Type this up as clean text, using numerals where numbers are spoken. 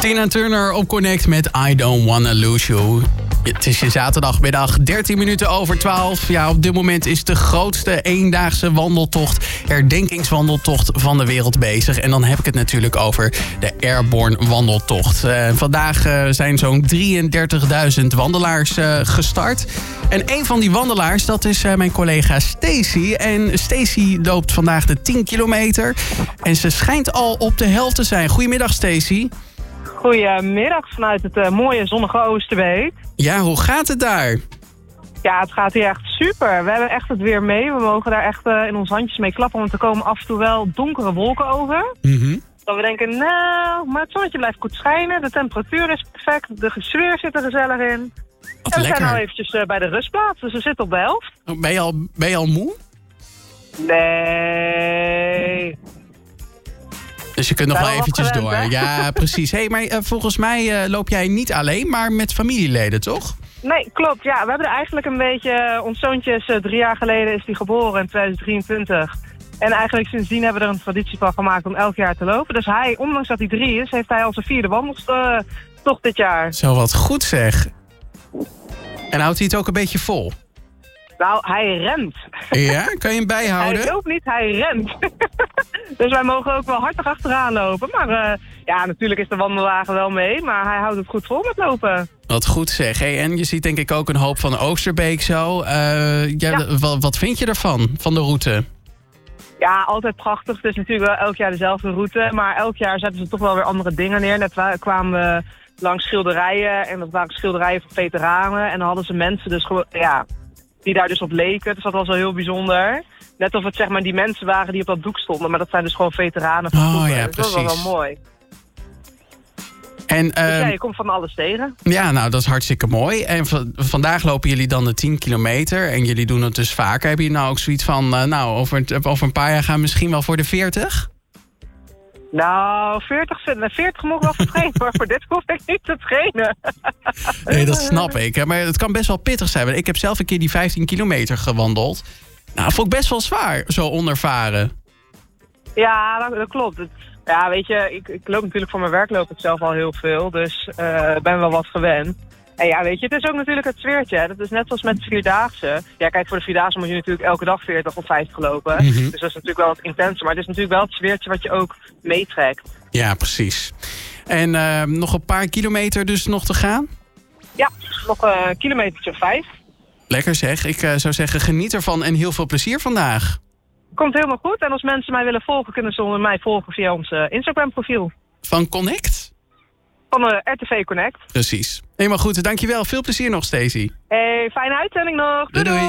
Tina Turner op Connect met I Don't Wanna Lose You. Het is je zaterdagmiddag, 13 minuten over 12. Ja, op dit moment is de grootste eendaagse wandeltocht, herdenkingswandeltocht van de wereld bezig. En dan heb ik het natuurlijk over de Airborne Wandeltocht. Vandaag zijn zo'n 33.000 wandelaars gestart. En een van die wandelaars, dat is mijn collega Stacey. En Stacey loopt vandaag de 10 kilometer. En ze schijnt al op de helft te zijn. Goedemiddag, Stacey. Goedemiddag vanuit het mooie zonnige Oosterbeek. Ja, hoe gaat het daar? Ja, het gaat hier echt super. We hebben echt het weer mee. We mogen daar echt in ons handjes mee klappen, want er komen af en toe wel donkere wolken over. Dat we denken, nou, maar het zonnetje blijft goed schijnen. De temperatuur is perfect. De sfeer zit er gezellig in. Wat en we lekker. zijn nou eventjes bij de rustplaats, dus we zitten op de helft. Oh, ben je al moe? Nee. Dus je kunt nog Zijn wel we eventjes gewend, door. hè? Ja, precies. Hey, maar volgens mij loop jij niet alleen, maar met familieleden, toch? Nee, klopt. Ja, we hebben er eigenlijk een beetje... Ons zoontje is 3 jaar geleden is die geboren in 2023. En eigenlijk sindsdien hebben we er een traditie van gemaakt om elk jaar te lopen. Dus hij, ondanks dat hij 3 is, heeft hij al zijn 4e wandeltocht dit jaar. Zo, wat goed zeg. En houdt hij het ook een beetje vol? Nou, hij rent. Ja, kan je hem bijhouden? Hij loopt niet, hij rent. Dus wij mogen ook wel hartig achteraan lopen. Maar ja, natuurlijk is de wandelwagen wel mee, maar hij houdt het goed vol met lopen. Wat goed zeg. Hey, en je ziet denk ik ook een hoop van Oosterbeek zo. Wat vind je ervan, van de route? Ja, altijd prachtig. Het is natuurlijk wel elk jaar dezelfde route. Maar elk jaar zetten ze toch wel weer andere dingen neer. Net kwamen we langs schilderijen. En dat waren schilderijen van veteranen. En dan hadden ze mensen dus gewoon, ja, die daar dus op leken. Dus dat was wel heel bijzonder. Net of het zeg maar die mensen waren die op dat doek stonden. Maar dat zijn dus gewoon veteranen van vroeger. Ja, dus dat precies. was wel mooi. En, Dus ja, je komt van alles tegen. Ja, nou, dat is hartstikke mooi. En vandaag lopen jullie dan de 10 kilometer. En jullie doen het dus vaker. Heb je nou ook zoiets van, over een paar jaar gaan we misschien wel voor de 40? Nou, 40 mogen wel voor trainen, maar voor dit hoef ik niet te trainen. Nee, dat snap ik. Maar het kan best wel pittig zijn. Ik heb zelf een keer die 15 kilometer gewandeld. Nou, vond ik best wel zwaar, zo onervaren. Ja, dat klopt. Ja, weet je, ik loop natuurlijk voor mijn werk loop ik zelf al heel veel, dus ben wel wat gewend. En ja, weet je, het is ook natuurlijk het sfeertje. Hè. Dat is net zoals met de Vierdaagse. Ja, kijk, voor de Vierdaagse moet je natuurlijk elke dag 40 of 50 lopen. Dus dat is natuurlijk wel wat intenser. Maar het is natuurlijk wel het sfeertje wat je ook meetrekt. Ja, precies. En nog een paar kilometer dus nog te gaan? Ja, nog een kilometertje of 5. Lekker zeg. Ik zou zeggen, geniet ervan en heel veel plezier vandaag. Komt helemaal goed. En als mensen mij willen volgen, kunnen ze mij volgen via ons Instagram profiel. Van Connect? Van RTV Connect. Precies. Helemaal goed. Dankjewel. Veel plezier nog, Stacey. Hey, fijne uitzending nog. Doei doei.